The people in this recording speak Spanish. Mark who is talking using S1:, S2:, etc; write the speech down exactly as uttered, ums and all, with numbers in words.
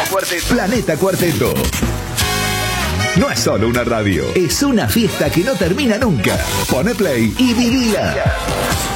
S1: Cuarteto. Planeta Cuarteto. No es solo una radio, es una fiesta que no termina nunca. Pone play y vivila.